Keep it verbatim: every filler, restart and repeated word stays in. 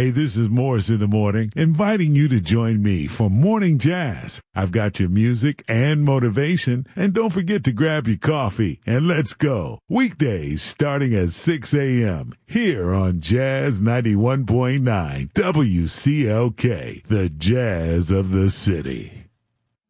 Hey, this is Morris in the Morning, inviting you to join me for Morning Jazz. I've got your music and motivation, and don't forget to grab your coffee and let's go. Weekdays starting at six a.m. here on Jazz ninety-one point nine W C L K, the Jazz of the City.